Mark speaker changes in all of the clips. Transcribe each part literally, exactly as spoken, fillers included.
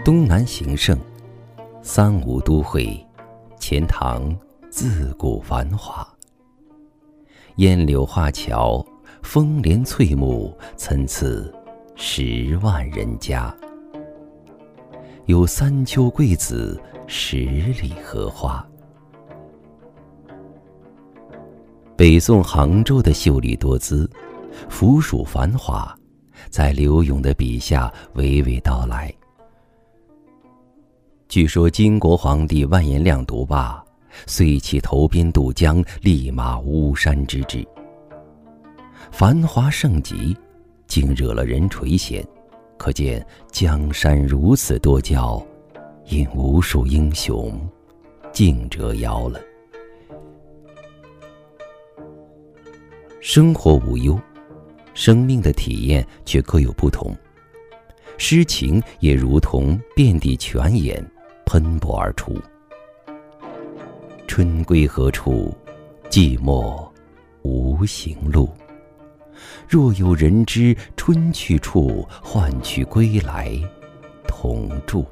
Speaker 1: 东南形胜，三吴都会，钱塘自古繁华。烟柳画桥，风帘翠幕，参差十万人家。有三秋桂子，十里荷花。北宋杭州的秀丽多姿，浮蜀繁华，在柳永的笔下娓娓道来。据说金国皇帝完颜亮独霸，遂起投鞭渡江，立马巫山之志。繁华盛极，竟惹了人垂涎，可见江山如此多娇，因无数英雄竞折腰了。生活无忧，生命的体验却各有不同。诗情也如同遍地泉眼，喷薄而出。春归何处？寂寞无行路。若有人知春去处，换取归来同住。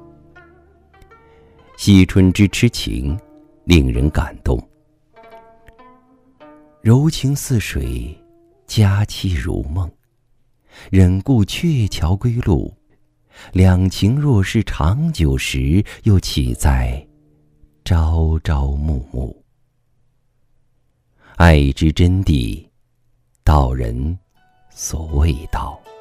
Speaker 1: 惜春之痴情，令人感动。柔情似水，佳期如梦。忍顾鹊桥归路，两情若是长久时，又岂在朝朝暮暮。爱之真谛，道人所谓道。